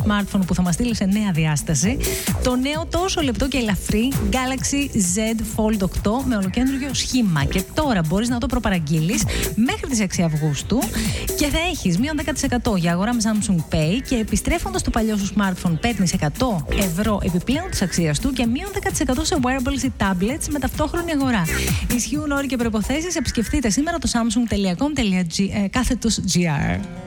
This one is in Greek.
smartphone που θα μας στείλει σε νέα διάσταση. Το νέο τόσο λεπτό και ελαφρύ Galaxy Z Fold 8 με ολοκέντρο σχήμα. Και τώρα μπορείς να το προπαραγγείλεις μέχρι τις 6 Αυγούστου και θα έχεις μείον 10% για αγορά με Samsung Pay και επιστρέφοντας το παλιό σου smartphone παίρνεις 100 ευρώ επιπλέον της αξίας του και μείον 10% σε wearables ή tablets με ταυτόχρονη αγορά. Ισχύουν όροι και προϋποθέσεις. Επισκεφτείτε σήμερα το samsung.com.gr.